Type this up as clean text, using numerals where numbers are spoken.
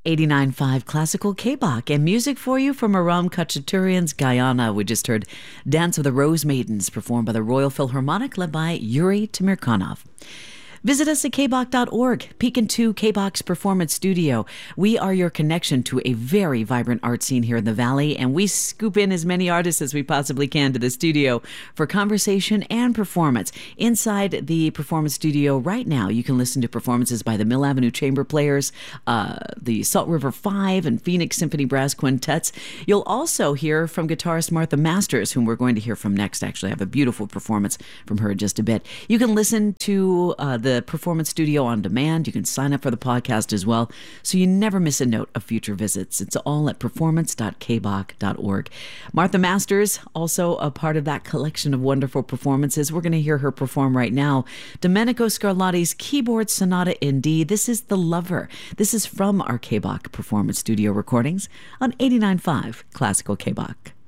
89.5 Classical K-Bach and music for you from Aram Khachaturian's Guyana. We just heard Dance of the Rose Maidens performed by the Royal Philharmonic led by Yuri Tamirkanov. Visit us at kbach.org. Peek into K-Bach's Performance Studio. We are your connection to a very vibrant art scene here in the Valley, and we scoop in as many artists as we possibly can to the studio for conversation and performance. Inside the Performance Studio right now, you can listen to performances by the Mill Avenue Chamber Players, the Salt River Five, and Phoenix Symphony Brass Quintets. You'll also hear from guitarist Martha Masters, whom we're going to hear from next. Actually, I have a beautiful performance from her in just a bit. You can listen to the Performance Studio on demand. You can sign up for the podcast as well, so you never miss a note of future visits. It's all at performance.kbach.org. Martha Masters, also a part of that collection of wonderful performances. We're going to hear her perform right now Domenico Scarlatti's Keyboard Sonata in D. This is The Lover. This is from our K-Bach Performance Studio recordings on 89.5 Classical K-Bach.